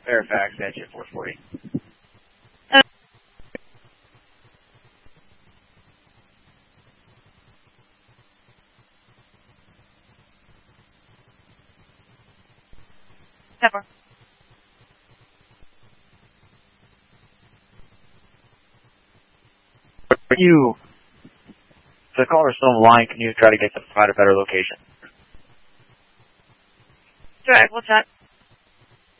Fairfax, engine 440. Pepper. You, the caller's still on the line. Can you try to get them to find a better location? Direct, what's that?